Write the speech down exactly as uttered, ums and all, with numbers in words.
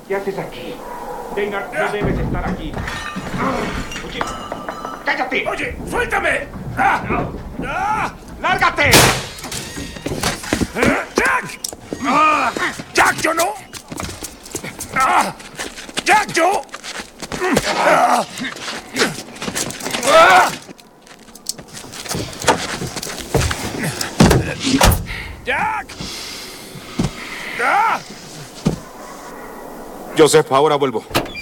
¿Qué haces aquí? Venga, no debes estar aquí. Oye, cállate. Oye, suéltame. ¡Ah! ¡Ah! ¡Lárgate! ¡Jack! ¡Ah! ¡Jack, yo no! ¡Ah! ¡Jack, yo! ¡Ah! ¡Ah! ¡Jack! ¡Ah! Joseph, ahora vuelvo.